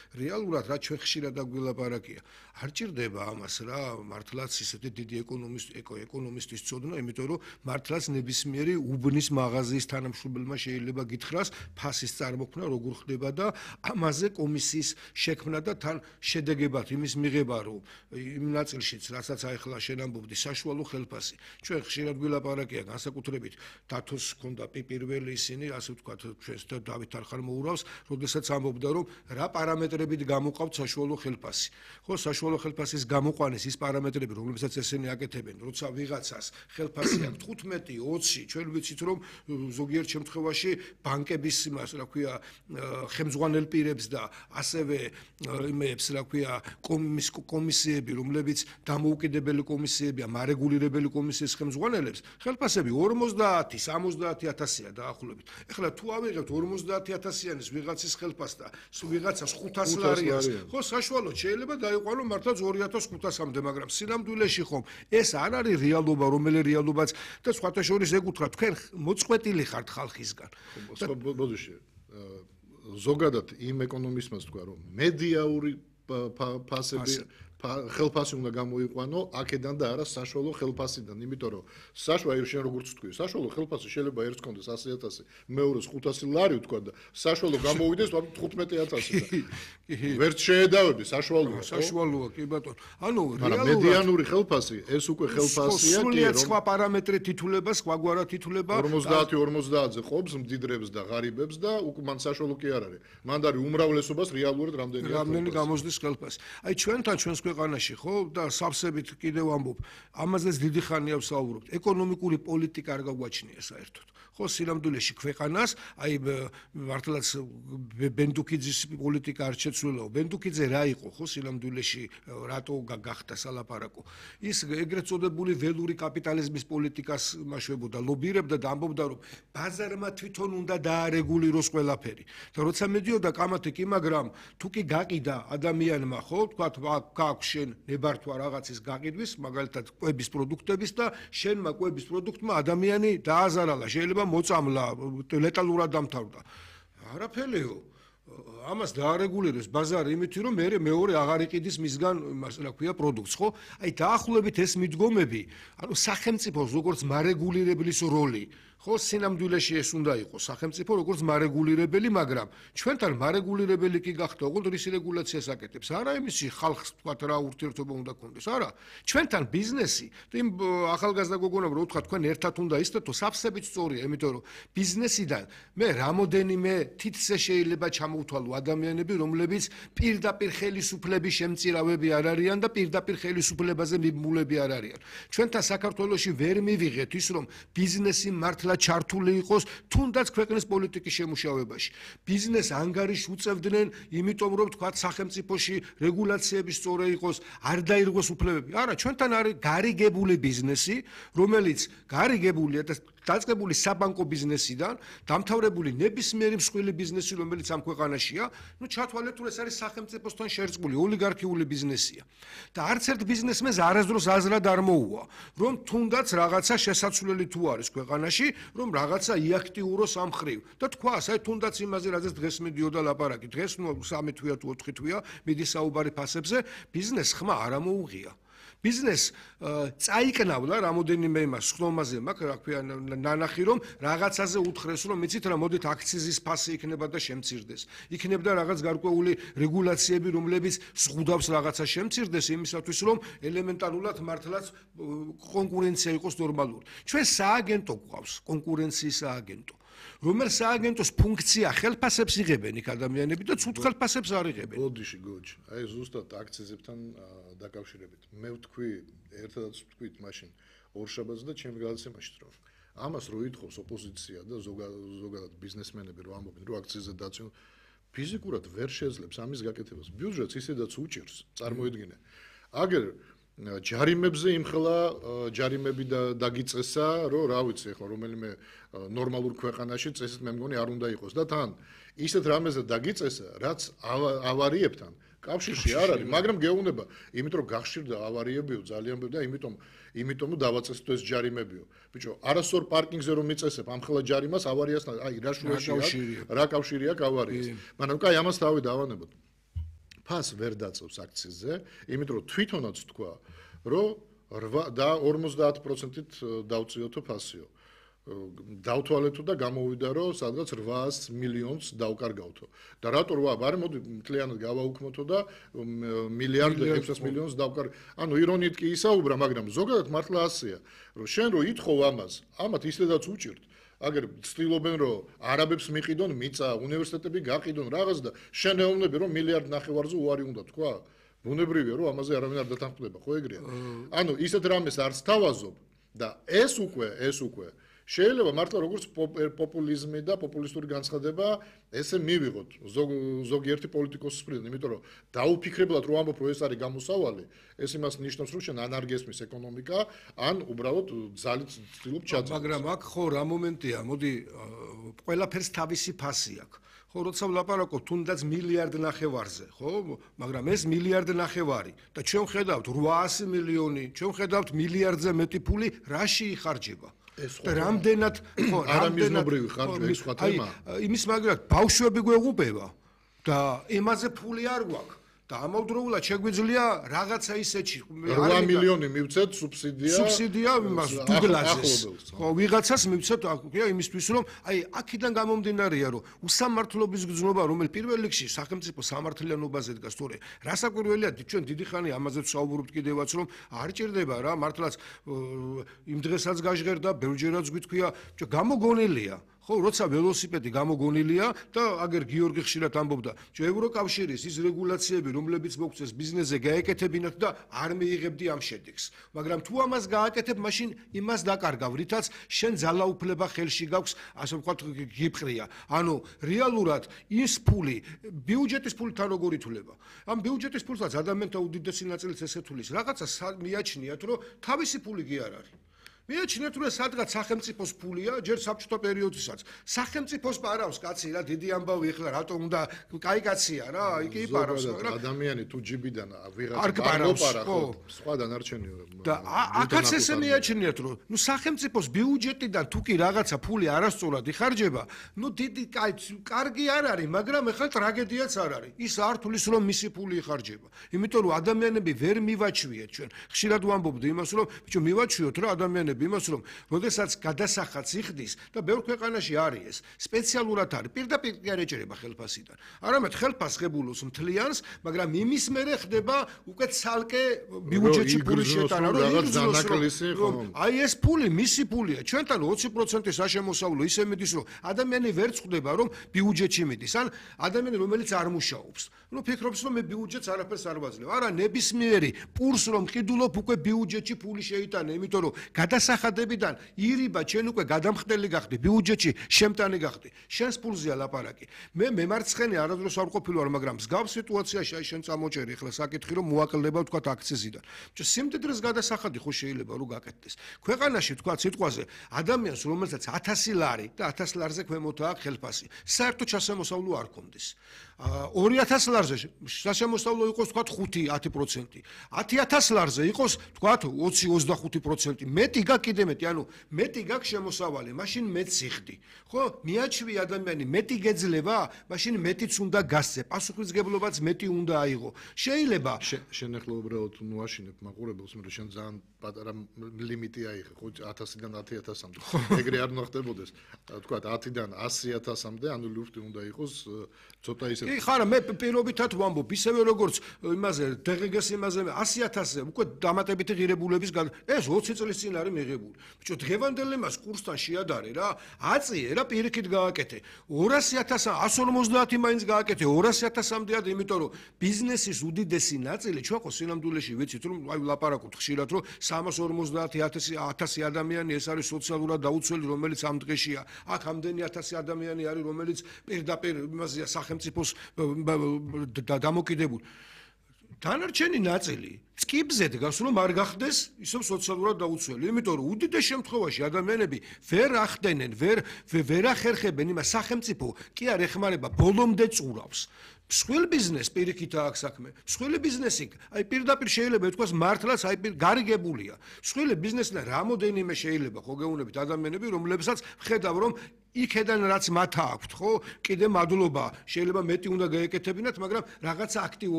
რეალურად რა ჩვენ ხშირად დაგვილაპარაკია. არ ჭირდება ამას რა, მართლაც ისეთი დიდი ეკონომისტის ცოდნა, იმიტომ რომ მართლაც ნებისმიერი უბნის მაღაზიის თანამშრომელმა შეიძლება გითხრას ფასის წარმოქმნა როგორ ხდება და ამაზე კომისიის შექმნა და თან შედეგებად იმის მიღება რომ იმ ნაწილშიც რასაც ახლა შენ ამბობდი საშუალო ხელფასი ჩვენ ხშირად გვილაპარაკია განსაკუთრებით დათოს ჰქონდა პირველი ისინი ასე ვთქვათ ჩვენს და დავით არხარმოურავს როდესაც ამბობდა რომ რა პარამეტრებით გამოყავთ საშუალო ხელფასი ხო საშუალო ხელფასის გამოყვანის ის პარამეტრები რომლებსაც ესენი აკეთებენ როცა ვიღაცას ხელფასი აქვს 15 20 ჩვენ ვიცით რომ ზოგიერთ შემთხვევაში ბანკების იმას რა ქვია ხელმძღვანელ პირებს და ასევე იმებს რა ქვია კომისიები რომლებიც დამოუკიდებელი კომისიებია მარეგულირებელი კომისიის ხელმძღვანელებს ხელფასები 50 70,000-ია დაახლოებით ეხლა თუ ავიღებთ 50,000-იანის ვიღაცის ხელფასს და ვიღაცას 500 ლარიას ხო საშუალოდ შეიძლება დაიყვანო მართლაც 2500-მდე მაგრამ სინამდვილეში ხომ ეს არ არის რეალობა რომელი რეალობაც და სხვათა შორის ეკუთვნა თქვენ მოწყვეტილი ხართ ხალხისგან ბოდიში ზოგადად იმ ეკონომისტებს თქვა რომ მედიაური ფასები ხელფასი უნდა გამოიყვანო აქედან და არა საშუალო ხელფასიდან, იმიტომ რომ საშუალო შენ როგორც თქვი, საშუალო ხელფასი შეიძლება ერთს კონდეს 100,000, მეორეს 500 ლარი ვთქვა და საშუალო გამოვიდეს 15,000-ი. ვერც შეედავები საშუალოა. საშუალოა, კი ბატონო. ანუ რეალურად მედიანური ხელფასი, ეს უკვე ხელფასია, სრულიად სხვა პარამეტრით ითვლება, სხვაგვარად ითვლება. 50-50-ზე ყოფს მდიდრებს და ღარიბებს და უკვე მან საშუალო კი არ არის. მან არის უმრავლესობას რეალურად რამდენი გამოსდის ხელფასი. აი ჩვენთან ჩვენს ქვეყანაში ხო და სავსებით კიდევ ამბობ ამაზეც დიდი ხანია ვსაუბრობთ ეკონომიკური პოლიტიკა არ გაგვაჩნია საერთოდ ხო სინამდვილეში ქვეყანას აი მართლაც ბენდუკიძის პოლიტიკა არ შეცვლილაო ბენდუკიძე რა იყო ხო სინამდვილეში რატო გახდა სალაპარაკო ის ეგრეთ წოდებული ველური კაპიტალიზმის პოლიტიკას მაშვებოდა ლობირებდა და ამბობდა რომ ბაზარმა თვითონ უნდა დაარეგულიროს ყველაფერი და როცა მედიოდა კამათი კი მაგრამ თუ კი გაყიდა ადამიანმა ხო თქვა აქვს შენ ნებართვა რაღაცის გაყიდვის მაგალითად კვების პროდუქტების და შენმა კვების პროდუქტმა ადამიანი დააზარალა შეიძლება მოწამლა ლეტალურად დამთავრდა არაფერიო ამას დაარეგულირებს ბაზარი იმით რომ მეორე აღარ იყიდის მისგან იმას რა ქვია პროდუქტს ხო აი დაახლოებით ეს მიდგომები ანუ სახელმწიფოს როგორც მარეგულირებლის როლი ხო სინამდვილეში ეს უნდა იყოს სახელმწიფო როგორც მარეგულირებელი მაგრამ ჩვენთან მარეგულირებელი კი გახდა ოღონდ რის რეგულაციას აკეთებს არა იმისი ხალხს თქვათ რა ურთიერთობა უნდა გქონდეს არა ჩვენთან ბიზნესი იმ ახალგაზრდა გოგონამ რო ვთქვა თქვენ ერთად უნდა ისწრებო საფსებით სწორია იმიტომ რომ ბიზნესიდან მე რამოდენიმე თითზე შეიძლება ჩამოვთვალო ადამიანები რომლებიც პირდაპირ ხელისუფლების შემწირავები არ არიან და პირდაპირ ხელისუფლებაზე მიმულები არ არიან ჩვენთან საქართველოში ვერ მივიღეთ ის რომ ბიზნესი მართლა ჩართული იყოს თუნდაც ქვეყნის პოლიტიკის შემუშავებაში. ბიზნეს ანგარიშს უწევდნენ, იმიტომ რომ თქვა სახელმწიფოში რეგულაციები სწორი იყოს, არ დაირღვეს უფლებები. არა, ჩვენთან არის გარიგებული ბიზნესი, რომელიც გარიგებულია და დაწყებული საბანკო ბიზნესიდან, დამთავრებული ნებისმიერი მსხვილი ბიზნესი, რომელიც ამ ქვეყანაშია, ნუ ჩათვალეთ თუ ეს არის სახელმწიფოსთან შერწყმული ოლიგარქიული ბიზნესია. და არც ერთ ბიზნესმენს არასდროს აზრად არ მოუვა, რომ თუნდაც რაღაცა შესაძლებელი თუ არის ქვეყანაში, რომ რაღაცა იაქტიუროს ამ ხრივ და თქვას, აი თუნდაც იმაზე, რაზეც დღეს მიდიოდა ლაპარაკი, დღეს ნუ 3 თვეა თუ 4 თვეა მიდის საუბარი ფასებზე, ბიზნეს ხმა არ ამოუღია. ბიზნეს წაიკნავდა რამოდენიმე იმას ხდომაზე მაქვს რა ქვია ნანახი რომ რაღაცაზე უთხრეს რომ მიცით რა მოდით აქციზის ფასი იქნება და შემცირდეს იქნებდა რაღაც გარკვეული რეგულაციები რომლებიც ზღუდავს რაღაცა შემცირდეს იმისათვის რომ ელემენტარულად მართლაც კონკურენცია იყოს ნორმალური ჩვენ სააგენტო გვყავს კონკურენციის სააგენტო რომელ სააგენტოს ფუნქცია ხელფასებს იღებენ იქ ადამიანები და ცუდ ხელფასებს არ იღებენ. ბოდიში გოჯ, აი ზუსტად აქციზებთან დაკავშირებით. მე ვთქვი, ერთადაც ვთქვით მაშინ ორშაბათს და ჩემი გადაცემაში რომ ამას რო ითხოვს ოპოზიცია და ზოგადად ბიზნესმენები რო ამბობენ რომ აქციზზე დაცვენ ფიზიკურად ვერ შეძლებს ამის გაკეთებას. ბიუჯეტს ისედაც უჭერს, წარმოიდგინე. აგერ ჯარიმებზე იმხელა ჯარიმები დაგიწესა, რომ რა ვიცი, ახლა რომელიმე ნორმალურ ქვეყანაში წესით მე მგონი არ უნდა იყოს და თან ისეთ რამეზე დაგიწესა, რაც ავარიებთან კავშირში არ არის, მაგრამ გეუბნება, იმიტომ რომ გახშირდა ავარიებიო ძალიან ბევრი და იმიტომ დავაწესდო ეს ჯარიმებიო. ბიჭო, არასწორ პარკინგზე რომ მიწესებ ამხელა ჯარიმას ავარიასთან, აი რა შუაში აქვს, რა კავშირი აქვს ავარიას. მაგრამ კაი, ამას თავი დავანებოთ. ფას ვერ დაწევს აქციზე, იმიტომ რომ თვითონაც თქვა, რომ 8 და 50%-ით დავწიოთო ფასიო. დავთვალეთო და გამოვიდა რომ სადღაც 800 მილიონს დავკარგავთო. და რატო 8? არა მოდი მთლიანად გავაუქმოთო და მილიარდ 600 მილიონს დავკარგავ. ანუ ირონიით კი ისაუბრა, მაგრამ ზოგადად მართლა ასეა, რომ შენ რო ითხოვ ამას, ამათ ისედაც უჭირთ. აგერ ცდილობენ რომ არაბებს მიყიდონ მიწა, უნივერსიტეტები გაყიდონ რაღაც და შენ ეუბნები რომ მილიარდ ნახევარზე უარი უნდა თქვა. ბუნებრივია რომ ამაზე არავინ არ დათანხმდება, ხო ეგრეა? ანუ ისეთ რამეს არც თავაზობ და ეს უკვე შეიძლება მართლა როგორც პოპულიზმი და პოპულისტური განცხადება ესე მივიღოთ ზოგიერთი პოლიტიკოსის მხრიდან, იმიტომ რომ დაუფიქრებლად რო ამბობ, რომ ეს არის გამოსავალი, ეს იმას ნიშნავს, რომ შენ ან არ გესმის ეკონომიკა, ან უბრალოდ ძალით ცდილობ ჩაძირდეს. მაგრამ აქ ხო რა მომენტია, მოდი ყველაფერს თავისი ფასი აქვს. ხო, როცა ვლაპარაკობ თუნდაც მილიარდ ნახევარზე, ხო? მაგრამ ეს მილიარდ ნახევარი და ჩვენ ხედავთ 800 მილიონი, ჩვენ ხედავთ მილიარდზე მეტი ფული რაში იხარჯება. და რამდენად ხო, არამიზნობრივი ხარჯვა ეს სხვა თემა. იმის მაგრად ბავშვები გვეღუპება და ემაზე ფული არ გვაქვს. და ამავდროულად შეგვიძლია რაღაცა ისეთში 8 მილიონი მივცეთ სუბსიდია იმას დუგლაძეს ხო ვიღაცას მივცეთ იმისთვის რომ აი აქედან გამომდინარეა რომ უსამართლობის გრძნობა რომელიც პირველ რიგში სახელმწიფო სამართლიანობაზე დგას თორე რასაკვირველია ჩვენ დიდი ხანი ამაზე ვსაუბრობთ კიდევაც რომ არ ჭირდება რა მართლაც იმ დღესაც გაჟღერდა ბევრჯერაც გვითქვია გამოგონილია ხო, როცა ველოსიპედი გამოგონილია და აგერ გიორგი ხშირად ამბობდა, რომ ევროკავშირის ის რეგულაციები, რომლებიც მოგწეს ბიზნესზე გაეკეთებინათ და არ მიიღებდი ამ შედეგს. მაგრამ თუ ამას გააკეთებ, მაშინ იმას დაკარგავ, რითაც შენ ძალაუფლება ხელში გაქვს, ასე ვთქვათ, გიფყრია. ანუ რეალურად ის ფული, ბიუჯეტის ფული თან როგორ ითვლება? ამ ბიუჯეტის ფულსაც ადამიანთა უდიდესი ნაწილიც ესე თulis. რაღაცა მიაჩნიათ, რომ თავისი ფული კი არ არის. მიაჩნიათ რომ სადღაც სახელმწიფოს ფულია ჯერ საბჭოთა პერიოდისაც სახელმწიფოს პარავს კაცი რა დიდი ამბავი ეხლა რატო უნდა კაი კაცია რა იგი პარავს მაგრამ ადამიანი თუ ჯიბიდან ვიღაცა ხო სხვა დანარჩენია და აქაც ესე მიაჩნიათ რომ ნუ სახელმწიფოს ბიუჯეტიდან თუ კი რაღაცა ფული არასწორად იხარჯება ნუ დიდი კარგი არ არის მაგრამ ეხლა ტრაგედიაც არ არის ის არ თulis რომ მისი ფული იხარჯება იმიტომ რომ ადამიანები ვერ მივაჩვიეთ ჩვენ ხშირად ვამბობდი იმას რომ ბიჭო მივაჩვიოთ რა ადამიანები იმას რომ როდესაც გადასახადს იხდის და ბევრ ქვეყანაში არის ეს სპეციალურად არის პირდაპირ კი არ ეჭერება ხელფასიდან არამედ ხელფას ღებულობს მთლიანს მაგრამ იმის მერე ხდება უკვე ცალკე ბიუჯეტში ფული შეტანა რომ აი ეს ფული მისი ფულია ჩვენთან 20% საშემოსავლო ისე მიდის რომ ადამიანი ვერ წვდება რომ ბიუჯეტში მიდის ან ადამიანი რომელიც არ მუშაობს ნუ ფიქრობს რომ მე ბიუჯეტს არაფერს არ ვაძლევ არა ნებისმიერი პურს რომ ყიდულობ უკვე ბიუჯეტში ფული შეიტანე იმიტომ რომ გადასახადებიდან ირიბა ჩვენ უკვე გადამხდელი გახდი ბიუჯეტში შემტანი გახდი შენს ფულზეა ლაპარაკი მე მემარცხენე არადროს არ ყოფილი ვარ მაგრამ მსგავს სიტუაციაში აი შენ წამოჭერი ახლა საკითხი რომ მოაკლდება თქვა აქციზიდან სიმდიდრეს გადასახადი ხო შეიძლება რომ გაკეთდეს ქვეყანაში თქვა სიტყვაზე ადამიანს რომელსაც 1000 ლარი და 1000 ლარზე ქვემოთაა აქვს ხელფასი საერთოდ ჩასამოსავლო არ კონდეს 2000 ლარზე სასამოსავლო იყოს თქვა 5-10% 10000 ლარზე იყოს თქვა 20-25% მეტი გაქვს კიდე მეტი ანუ მეტი გაქვს შემოსავალი მაშინ მეც იხდი ხო მიაჩვი ადამიანი მეტი გეძლება მაშინ მეტიც უნდა გასცე პასუხისგებლობაც მეტი უნდა აიღო შეიძლება შენ ახლა უბრალოდ მოაშინებ მაყურებელს მე შენ ძალიან პატარა ლიმიტი აიღე ხო 1000-დან 10000-მდე ეგრე არ ნახდებოდეს თქვა 10-დან 100000-მდე ანუ ლუფტი უნდა იყოს ცოტა ისე კი ხარა მე პირობითად ვამბობ ისევე როგორც იმაზე დღეგეს იმაზე 100000-ზე უკვე დამატებითი ღირებულების ეს 20 წლის წინ არის მიღებული ბიჭო დღევანდელ იმას კურსთან შეადარე რა აწიე რა პირიქით გააკეთე 200000 150 მაინც გააკეთე 200000-მდე ad იმიტომ რომ ბიზნესის უდიდესი ნაწილი ჩვენ ხო სინამდვილეში ვიცით რომ აი ლაპარაკობთ ხშირად რომ 350000 ადამიანი ეს არის სოციალურად დაუცველი რომელიც ამ დღეშია აქ ამდენი 1000 ადამიანი არის რომელიც პირდაპირ იმაზეა სახელმწიფოს დამოკიდებული დანარჩენი ნაწილი წკიბზე დგას რომ არ გახდეს ისევ სოციალურად დაუცველი იმიტომ რომ უდიდეს შემთხვევაში ადამიანები ვერ ახდენენ ვერ ახერხებენ იმას სახელმწიფო კი არ ეხმარება ბოლომდე წურავს მსხვილ ბიზნეს პირიქით აქვს საქმე მსხვილი ბიზნესი აი პირდაპირ შეიძლება ითქვას მართლაც აი გარიგებულია მსხვილი ბიზნესიდან რამოდენიმე შეიძლება ხო გეუბნებით ადამიანები რომლებსაც ხედავ რომ იქედან რაც მათ აქვთ ხო კიდე მადლობა შეიძლება მეტი უნდა გაეკეთებინათ მაგრამ რაღაცა აქტივ